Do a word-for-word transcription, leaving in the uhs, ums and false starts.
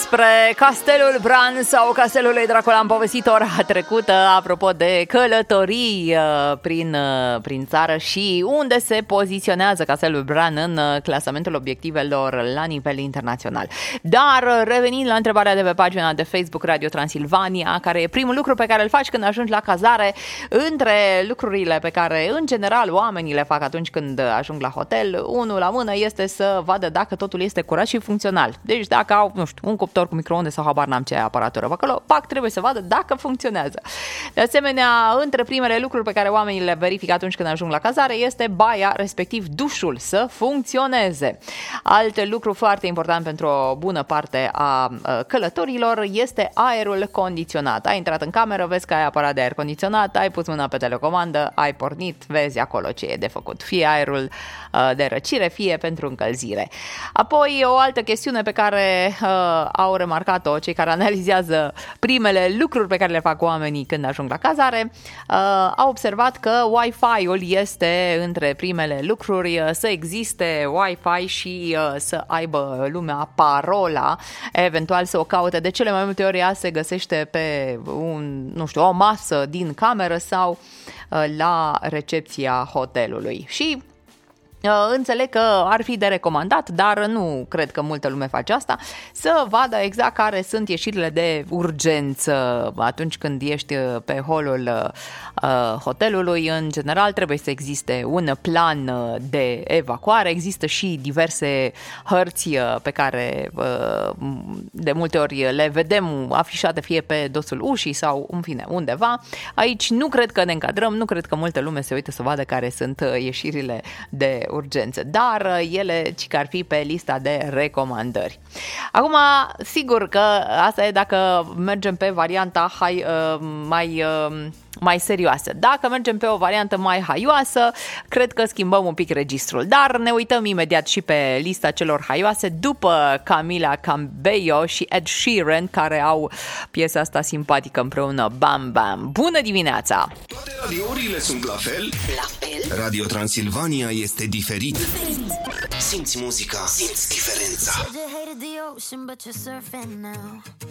despre Castelul Bran sau Castelul lui Dracula am povestit ora trecută, apropo de călătorii prin, prin țară și unde se poziționează Castelul Bran în clasamentul obiectivelor la nivel internațional. Dar revenind la întrebarea de pe pagina de Facebook Radio Transilvania, care e primul lucru pe care îl faci când ajungi la cazare, între lucrurile pe care în general oamenii le fac atunci când ajung la hotel, unul la mână este să vadă dacă totul este curat și funcțional. Deci dacă au, nu știu, un cuptor cu microunde sau habar n-am ce aparatură acolo, pac, trebuie să vadă dacă funcționează. De asemenea, între primele lucruri pe care oamenii le verifică atunci când ajung la cazare este baia, respectiv dușul, să funcționeze. Alt lucru foarte important pentru o bună parte a călătorilor este aerul condiționat. Ai intrat în cameră, vezi că ai aparat de aer condiționat, ai pus mâna pe telecomandă, ai pornit, vezi acolo ce e de făcut. Fie aerul de răcire, fie pentru încălzire. Apoi, o altă chestiune pe care uh, au remarcat-o cei care analizează primele lucruri pe care le fac oamenii când ajung la cazare, uh, au observat că Wi-Fi-ul este între primele lucruri, uh, să existe Wi-Fi și uh, să aibă lumea parola, eventual să o caute. De cele mai multe ori ea se găsește pe un, nu știu, o masă din cameră sau uh, la recepția hotelului. Și înțeleg că ar fi de recomandat, dar nu cred că multă lume face asta, să vadă exact care sunt ieșirile de urgență atunci când ești pe holul hotelului. În general trebuie să existe un plan de evacuare, există și diverse hărți pe care de multe ori le vedem afișate fie pe dosul ușii sau în fine undeva. Aici nu cred că ne încadrăm, nu cred că multă lume se uită să vadă care sunt ieșirile de urgență, dar ele ci că ar fi pe lista de recomandări. Acum, sigur că asta e dacă mergem pe varianta hai, mai mai serioasă. Dacă mergem pe o variantă mai haioasă, cred că schimbăm un pic registrul, dar ne uităm imediat și pe lista celor haioase după Camila Cabello și Ed Sheeran, care au piesa asta simpatică împreună, Bam Bam. Bună dimineața! Toate radiourile sunt la fel? La fel? Radio Transilvania este diferit. diferit. Simți muzica, simți diferența.